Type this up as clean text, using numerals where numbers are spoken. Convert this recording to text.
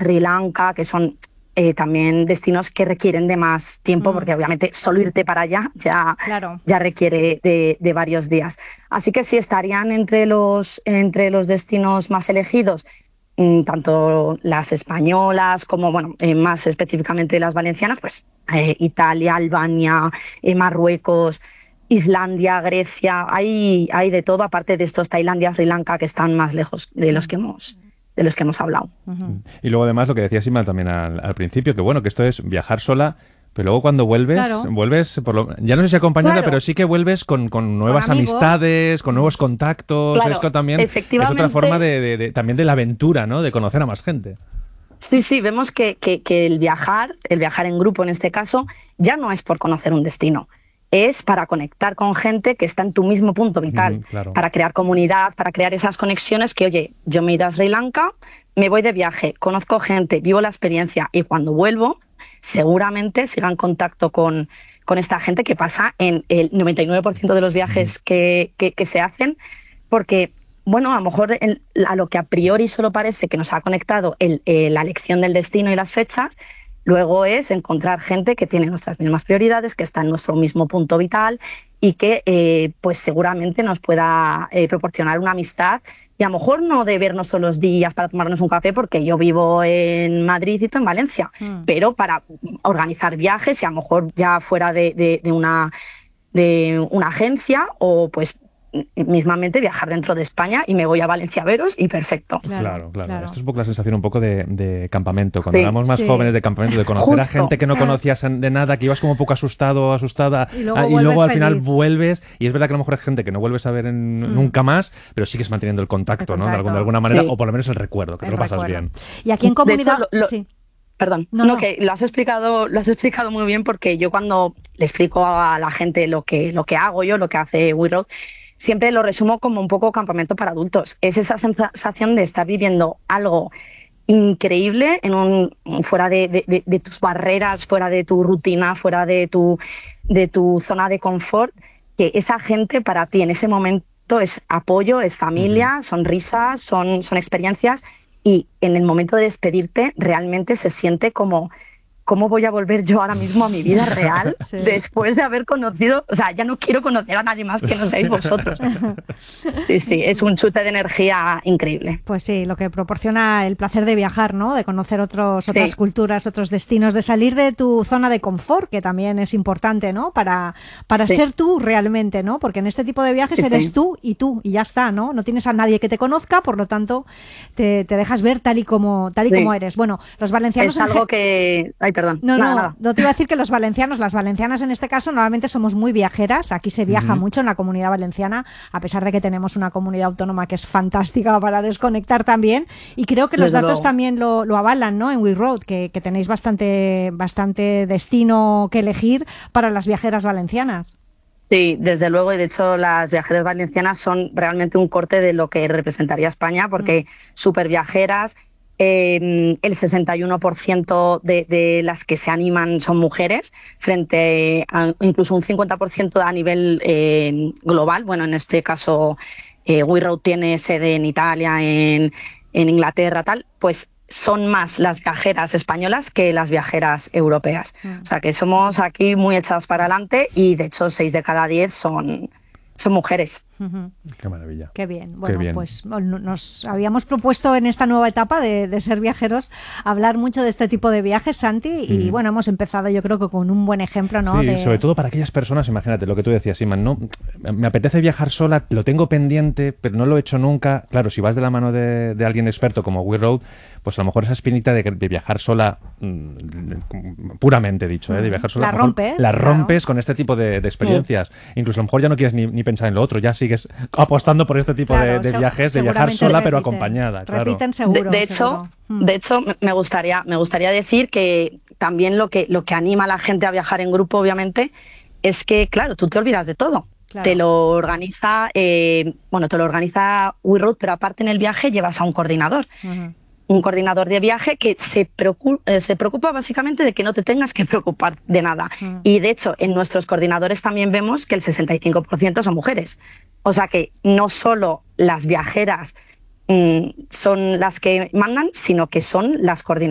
Sri Lanka, que son también destinos que requieren de más tiempo, porque obviamente solo irte para allá ya requiere de varios días. Así que sí, estarían entre los destinos más elegidos, tanto las españolas como, bueno, más específicamente las valencianas, pues Italia, Albania, Marruecos, Islandia, Grecia, hay de todo, aparte de estos Tailandia, Sri Lanka, que están más lejos de los que hemos hablado. Y luego además lo que decía Sima también al principio, que bueno, que esto es viajar sola, pero luego cuando vuelves ya no sé si acompañada, pero sí que vuelves con nuevas amistades, con nuevos contactos. Claro, esto también es otra forma también de la aventura, ¿no? De conocer a más gente. Sí, vemos que el viajar en grupo en este caso, ya no es por conocer un destino, es para conectar con gente que está en tu mismo punto vital, para crear comunidad, para crear esas conexiones que, oye, yo me he ido a Sri Lanka, me voy de viaje, conozco gente, vivo la experiencia y cuando vuelvo, seguramente siga en contacto con esta gente, que pasa en el 99% de los viajes que se hacen, porque, bueno, a lo mejor a lo que a priori solo parece que nos ha conectado la elección del destino y las fechas, luego es encontrar gente que tiene nuestras mismas prioridades, que está en nuestro mismo punto vital y que pues seguramente nos pueda proporcionar una amistad. Y a lo mejor no de vernos todos los días para tomarnos un café, porque yo vivo en Madrid y tú en Valencia, pero para organizar viajes y a lo mejor ya fuera de una agencia, o pues mismamente viajar dentro de España y me voy a Valencia a veros y perfecto. Claro. Esto es un poco la sensación un poco de campamento. Cuando éramos más jóvenes, de campamento, de conocer a gente que no conocías de nada, que ibas como un poco asustado o asustada y luego al final vuelves, y es verdad que a lo mejor es gente que no vuelves a ver nunca más, pero sigues manteniendo el contacto, ¿no? De alguna manera, o por lo menos el recuerdo, que te lo pasas bien. Y aquí en comunidad... Perdón, que lo has explicado muy bien, porque yo cuando le explico a la gente lo que hago yo, lo que hace We Road, siempre lo resumo como un poco campamento para adultos. Es esa sensación de estar viviendo algo increíble fuera de tus barreras, fuera de tu rutina, fuera de tu zona de confort, que esa gente para ti en ese momento es apoyo, es familia, son risas, son experiencias, y en el momento de despedirte realmente se siente como... ¿Cómo voy a volver yo ahora mismo a mi vida real después de haber conocido? O sea, ya no quiero conocer a nadie más que no seáis vosotros. Sí, es un chute de energía increíble. Pues sí, lo que proporciona el placer de viajar, ¿no? De conocer otras culturas, otros destinos, de salir de tu zona de confort, que también es importante, ¿no? Para ser tú realmente, ¿no? Porque en este tipo de viajes eres tú, y ya está, ¿no? No tienes a nadie que te conozca, por lo tanto, te dejas ver tal y como eres. Bueno, los valencianos... Es algo que... Perdón. No te iba a decir que las valencianas en este caso normalmente somos muy viajeras. Aquí se viaja mucho en la Comunidad Valenciana, a pesar de que tenemos una comunidad autónoma que es fantástica para desconectar también, y creo que los datos también lo avalan, ¿no? En We Road, que tenéis bastante destino que elegir para las viajeras valencianas. Sí, desde luego, y de hecho las viajeras valencianas son realmente un corte de lo que representaría España, porque súper viajeras. El 61% de las que se animan son mujeres, frente a incluso un 50% a nivel global. Bueno, en este caso We Road tiene sede en Italia, en Inglaterra, pues son más las viajeras españolas que las viajeras europeas. O sea que somos aquí muy echadas para adelante, y de hecho 6 de cada 10 son mujeres. Qué maravilla. Qué bien. Bueno, pues nos habíamos propuesto en esta nueva etapa de ser viajeros hablar mucho de este tipo de viajes, Santi, y bueno, hemos empezado yo creo que con un buen ejemplo, ¿no? Sí, sobre todo para aquellas personas, imagínate lo que tú decías, Iman, ¿no? Me apetece viajar sola, lo tengo pendiente, pero no lo he hecho nunca. Claro, si vas de la mano de alguien experto como We Road, pues a lo mejor esa espinita de viajar sola, puramente dicho, de viajar sola, la rompes con este tipo de experiencias. Incluso a lo mejor ya no quieres ni pensar en lo otro, ya sigues apostando por este tipo de viajes, de viajar sola pero acompañada. Repiten seguro. De hecho, me gustaría decir que también lo que anima a la gente a viajar en grupo, obviamente, es que, claro, tú te olvidas de todo. Claro. Te lo organiza We Road, pero aparte en el viaje llevas a un coordinador. Un coordinador de viaje que se preocupa básicamente de que no te tengas que preocupar de nada. Y de hecho, en nuestros coordinadores también vemos que el 65% son mujeres. O sea que no solo las viajeras son las que mandan, sino que son las coordinadoras